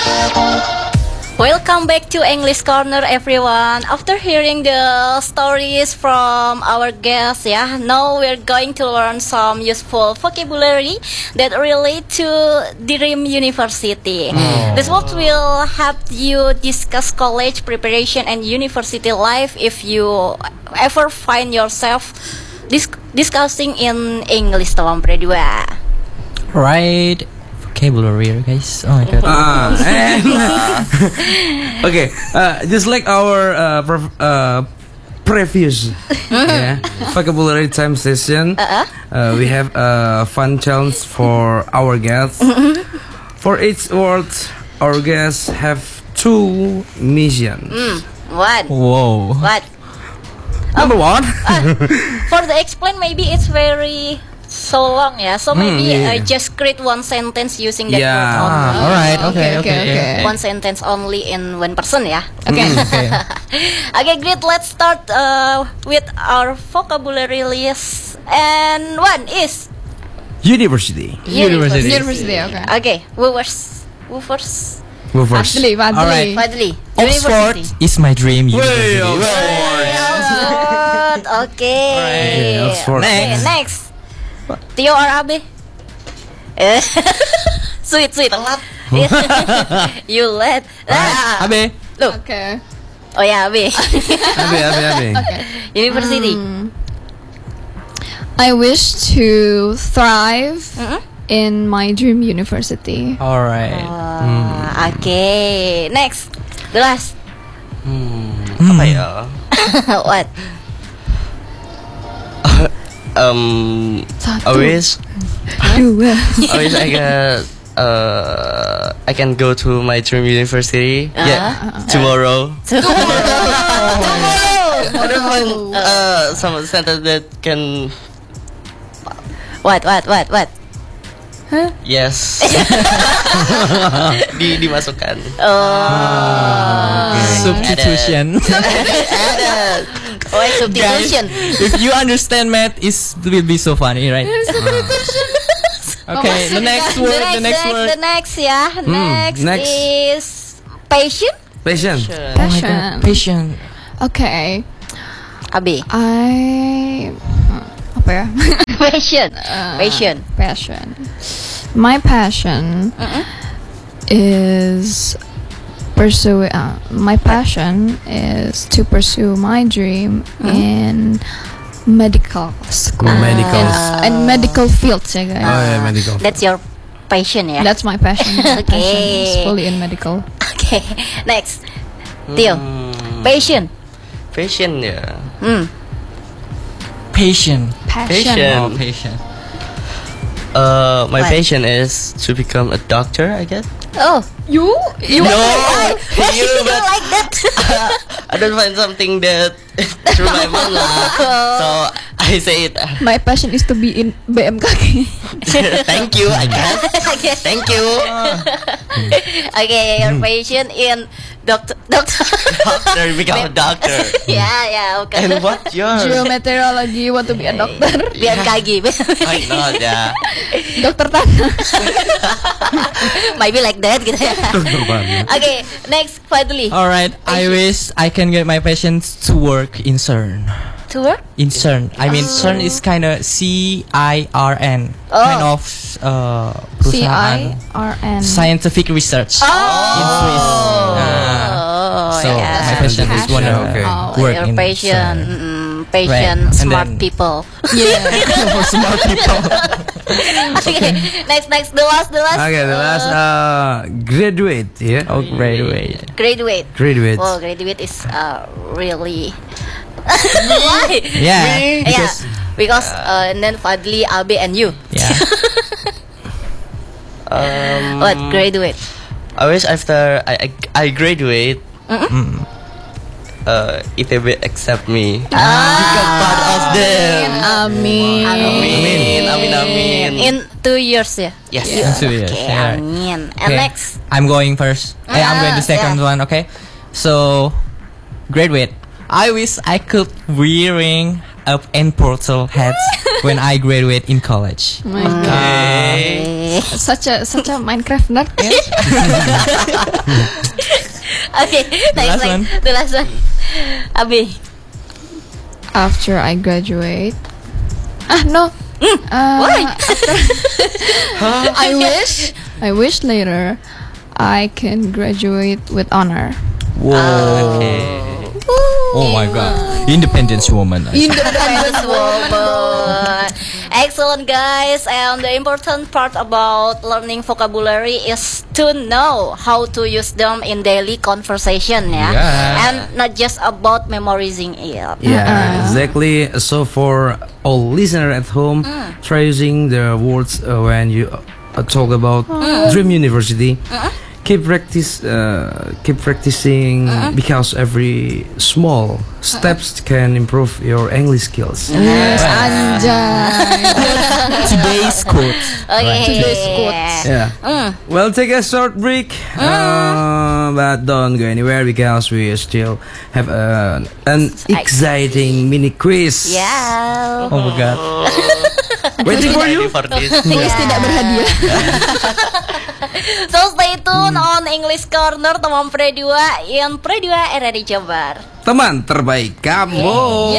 Welcome back to English Corner, everyone. After hearing the stories from our guests, now we're going to learn some useful vocabulary that relate to Dream University. This what will help you discuss college preparation and university life if you ever find yourself discussing in English Tawampre 2. Right. Vocabulary, guys. Oh my god. Okay, just like our previous vocabulary time session, we have a fun challenge for our guests. For each word, our guests have 2 missions. What? Whoa. What? Number 1. For the explain, maybe it's very so long, so maybe just create one sentence using that word only. Alright, okay. One sentence only in one person, Okay. Okay, great. Let's start with our vocabulary list. And one is University. University. Okay. Okay, who first? Go first. Fadli. Fadli. Oxford University. is my dream university. Oxford. Okay. Oxford. Okay, next. Tio or Abe? Sweet. You let. Abe. Look. Okay. Oh yeah, Abe. Abe. University. I wish to thrive in my dream university. Alright. Okay. Next. The last. Apa ya? What? I wish I can go to my dream university. Tomorrow. Ada some sentence that can What? yes dimasukkan. Substitution. Oh, substitution. If you understand math, it will be so funny, right? Okay, the next word. The next, Next next. is patient. Passion. Passion. Patient. Okay. Abi. Apa ya? Passion. My passion is to pursue my dream in medical school. And medical fields, guys. Oh yeah, medical. That's your passion, That's my passion. Okay. Passion is fully in medical. Okay. Next. Tio. Patient. Passion ya. Patient. Passion. Oh, patient. My What? passion is to become a doctor, I guess. Oh, you No, why you, you but like that? I don't find something that through my mind lah. So I say it. My passion is to be in BMKG. Thank you, I guess. Okay. Thank you. Okay, your patient in doctor. Doctor, become a doctor. Yeah, okay. And what yours? Geometeorology, want to be a doctor. BMKG. Why not? Yeah. Dokter tanah. Maybe like that gitu ya. Okay, next Fadli. Alright, I wish I can get my passion to work in CERN. To work? In CERN. I mean, CERN is kind of CIRN. Kind of perusahaan CIRN. scientific research in Swiss. So my passion is want to work Your in patient, CERN. patient, Right. And smart then- people. Yeah. For smart people. Okay, next, the last. Okay, the last graduate. Yeah. Oh, graduate. Graduate. Graduate. Well, graduate is really. Why? Yeah. Because and then Fadli, Abe, and you. Yeah. What graduate? I wish after I graduate, ITB accept me. Become part of them. Amin. Amin. In 2 years ya. Yes. Okay, Yeah. amin. And Okay. next. I'm going first. I'm going to second one. Okay. So, graduate. I wish I could wearing up and portal hats when I graduate in college. My God. Okay. Okay. Such a Minecraft nerd. Yeah? Okay, last one. The last one. Abi. After I graduate. No. Why? I wish later I can graduate with honor. Whoa. Oh my god. Independence woman. Independent woman. Excellent, guys. And the important part about learning vocabulary is to know how to use them in daily conversation, yeah. Yeah. And not just about memorizing it. Yeah, exactly. So for all listener at home, try using the words when you talk about Dream University. Keep practicing because every small steps can improve your English skills. Yes, anjay. Today's quote. Okay. Today's quotes. Yeah. Well, take a short break, but don't go anywhere because we still have an exciting mini quiz. Yeah. Oh my god. Waiting for you. For this. Kuis tidak berhadiah. So stay tuned on English Corner teman Pre 2 in Pre 2 era di Jabar. Teman terbaik kamu.